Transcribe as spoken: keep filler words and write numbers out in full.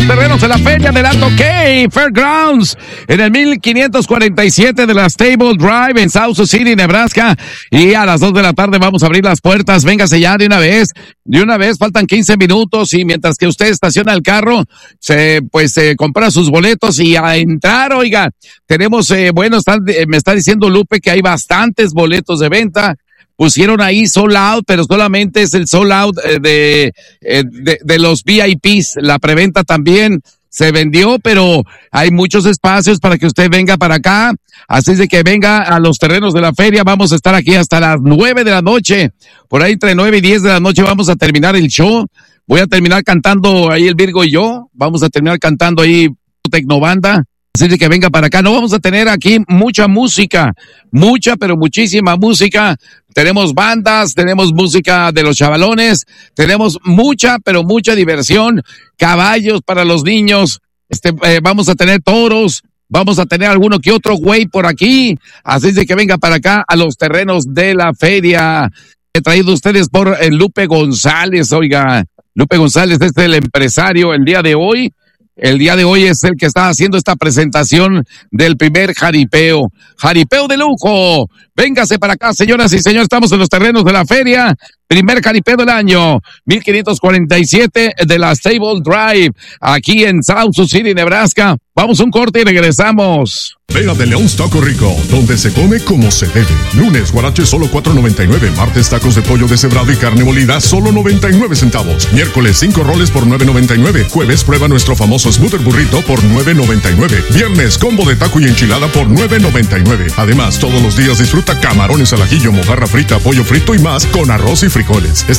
los terrenos de la feria de la Tokay Fairgrounds en el mil quinientos cuarenta y siete de la Stable Drive en South Sioux City, Nebraska. Y a las dos de la tarde vamos a abrir las puertas. Véngase ya de una vez. De una vez, faltan quince minutos y mientras que usted estaciona el carro, se, pues se eh, compra sus boletos y a entrar, oiga, tenemos, eh, bueno, están, eh, me está diciendo Lupe que hay bastantes boletos de venta. Pusieron ahí sold out, pero solamente es el sold out eh, de, eh, de, de los V I Ps. La preventa también se vendió, pero hay muchos espacios para que usted venga para acá. Así es de que venga a los terrenos de la feria. Vamos a estar aquí hasta las nueve de la noche. Por ahí entre nueve y diez de la noche vamos a terminar el show. Voy a terminar cantando ahí el Virgo y yo. Vamos a terminar cantando ahí Tecnobanda. Así de que venga para acá. No vamos a tener aquí mucha música, mucha, pero muchísima música. Tenemos bandas, tenemos música de los chavalones, tenemos mucha, pero mucha diversión, caballos para los niños, este, eh, vamos a tener toros, vamos a tener alguno que otro güey por aquí. Así de que venga para acá a los terrenos de la feria. He traído ustedes por eh, Lupe González, oiga. Lupe González es el empresario el día de hoy. El día de hoy es el que está haciendo esta presentación del primer jaripeo. Jaripeo de lujo. Véngase para acá, señoras y señores. Estamos en los terrenos de la feria. Primer jaripeo del año. mil quinientos cuarenta y siete de la Stable Drive. Aquí en South Sioux City, Nebraska. Vamos a un corte y regresamos. Ven a De Leon's Taco Rico, donde se come como se debe. Lunes, guarache solo cuatro noventa y nueve. Martes, tacos de pollo deshebrado y carne molida solo noventa y nueve centavos. Miércoles, cinco roles por nueve noventa y nueve. Jueves, prueba nuestro famoso Smoothie Burrito por nueve noventa y nueve. Viernes, combo de taco y enchilada por nueve noventa y nueve. Además, todos los días disfruta camarones al ajillo, mojarra frita, pollo frito y más con arroz y frijoles.